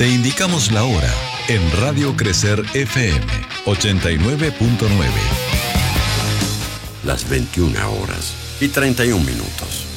Te indicamos la hora en Radio Crecer FM 89.9. Las 21 horas y 31 minutos.